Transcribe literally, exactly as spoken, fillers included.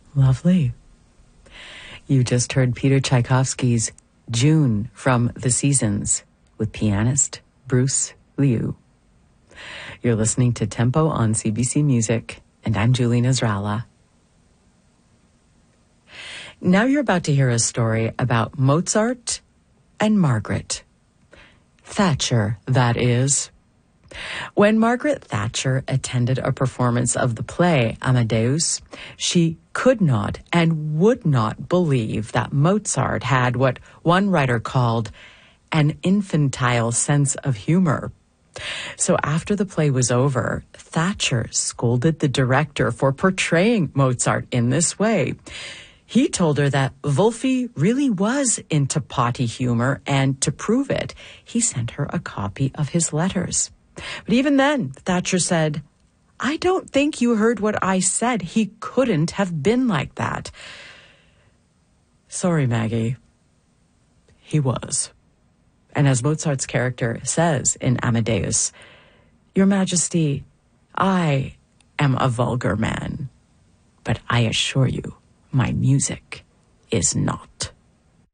Lovely. You just heard Peter Tchaikovsky's June from The Seasons with pianist Bruce Liu. You're listening to Tempo on C B C Music, and I'm Julie Nasrallah. Now you're about to hear a story about Mozart and Margaret Thatcher, that is. When Margaret Thatcher attended a performance of the play Amadeus, she could not and would not believe that Mozart had what one writer called an infantile sense of humor. So after the play was over, Thatcher scolded the director for portraying Mozart in this way. He told her that Wolfie really was into potty humor, and to prove it, he sent her a copy of his letters. But even then, Thatcher said, "I don't think you heard what I said. He couldn't have been like that." Sorry, Maggie. He was. And as Mozart's character says in Amadeus, "Your Majesty, I am a vulgar man, but I assure you, my music is not."